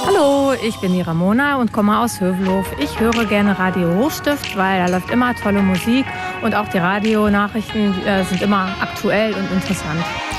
Hallo, ich bin die Ramona und komme aus Hövelhof. Ich höre gerne Radio Hochstift, weil da läuft immer tolle Musik und auch die Radionachrichten sind immer aktuell und interessant.